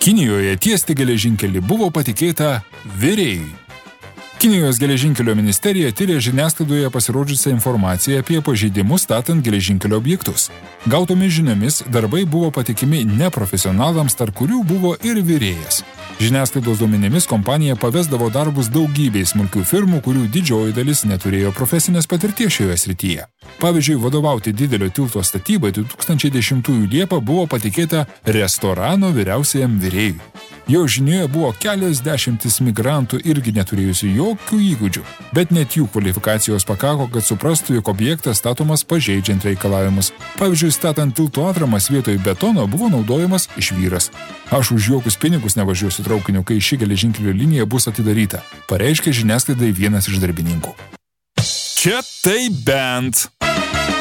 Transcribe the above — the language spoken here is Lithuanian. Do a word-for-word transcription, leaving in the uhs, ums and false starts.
Kinijoje tiesti geležinkelį buvo patikėta virėjui. Kinijos geležinkelio ministerija tyrė žiniasklaidoje pasirodžiusią informaciją apie pažeidimus statant geležinkelio objektus. Gautomis žiniomis darbai buvo patikimi neprofesionalams, tarp kurių buvo ir virėjas. Žiniasklaidos duomenimis kompanija pavesdavo darbus daugybei smulkių firmų, kurių didžioji dalis neturėjo profesinės patirties šioje srityje. Pavyzdžiui, vadovauti didelio tilto statybai du tūkstančiai dešimtųjų Liepą buvo patikėta restorano vyriausiajam virėjui. Jo žinioje buvo kelios dešimtis migrantų irgi neturėjusių jokių įgūdžių, bet net jų kvalifikacijos pakako, kad suprastų, jog objektas statomas pažeidžiant reikalavimus. Pavyzdžiui, statant tilto atramas vietoj betono buvo naudojamas žvyras. Aš už jokius pinigus nevažiuosiu traukiniu, kai ši geležinkelio linija bus atidaryta, pareiškė žiniasklaidai vienas iš darbininkų. Čia tai bent.